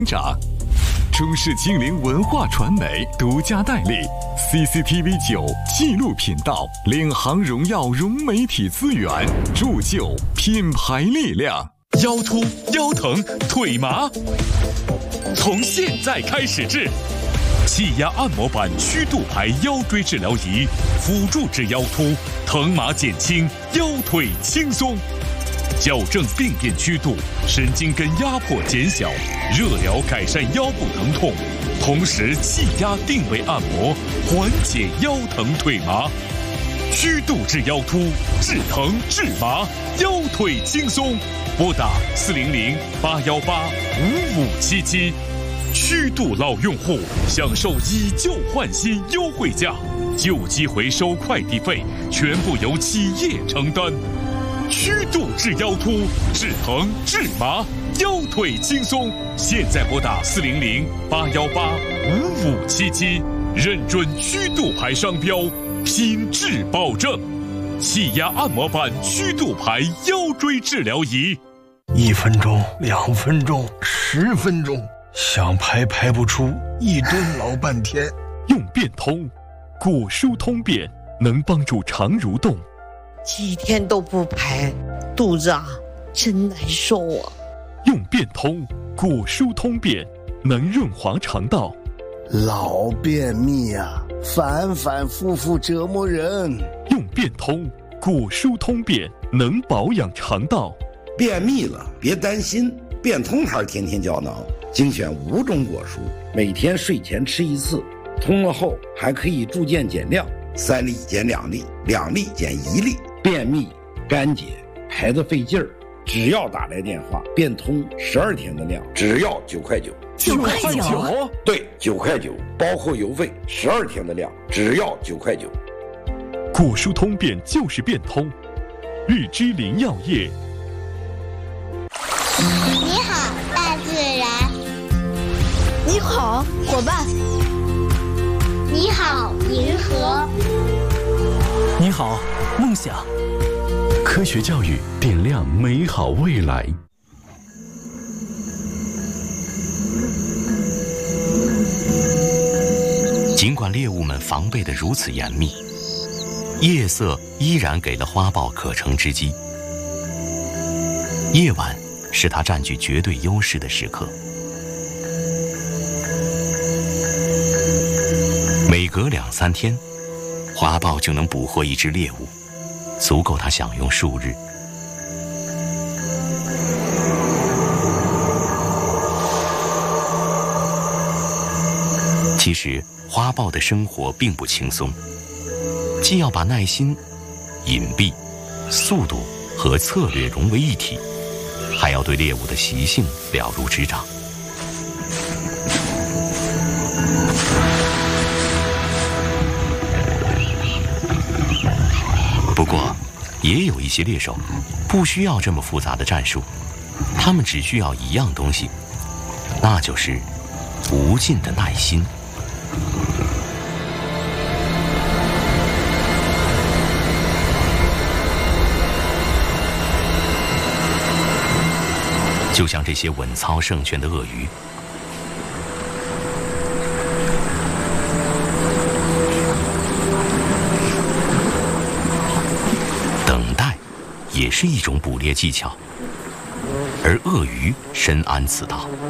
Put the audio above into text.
长，中视精灵文化传媒独家代理 CCTV9 纪录频道，领航荣耀融媒体资源，铸就品牌力量。 腰突、腰疼、腿麻，从现在开始治。气压按摩板曲度牌腰椎治疗仪，辅助治腰突，疼麻减轻，腰腿轻松。矫正病变曲度，神经根压迫减小，热疗改善腰部疼痛，同时气压定位按摩，缓解腰疼腿麻。曲度治腰突，治疼治麻，腰腿轻松。拨打400-818-5577。曲度老用户享受以旧换新优惠价，旧机回收快递费全部由企业承担。曲度治腰突，治疼治麻，腰腿轻松。现在拨打400-818-5577，认准曲度牌商标，品质保证。气压按摩板曲度牌腰椎治疗仪 ，1分钟、2分钟、10分钟，想排不出，一蹲老半天。 用变通，果蔬通便能帮助肠蠕动。 几天都不排，肚子真难受啊！ 用变通，果蔬通便能润滑肠道。 老便秘啊，反反复复折磨人。 用变通，果蔬通便能保养肠道。 便秘了别担心，变通牌天天胶囊精选5种果蔬，每天睡前吃1次，通了后还可以逐渐减量，3粒减2粒，2粒减1粒。便秘、干结、排得费劲儿，只要打来电话，变通12天的量，只要9块9。 9块9？ 对，9块9，包括邮费，12天的量，只要9块9。 果蔬通便就是变通，日之林药业。 你好，大自然。 你好，伙伴。 你好，银河。 你好，梦想。 科学教育点亮美好未来。 尽管猎物们防备得如此严密，夜色依然给了花豹可乘之机。夜晚是它占据绝对优势的时刻。每隔2-3天，花豹就能捕获一只猎物，足够它享用数日。其实花豹的生活并不轻松，既要把耐心、隐蔽、速度和策略融为一体，还要对猎物的习性了如指掌。不过，也有一些猎手不需要这么复杂的战术，他们只需要一样东西，那就是无尽的耐心。就像这些稳操胜券的鳄鱼，等待也是一种捕猎技巧，而鳄鱼深谙此道。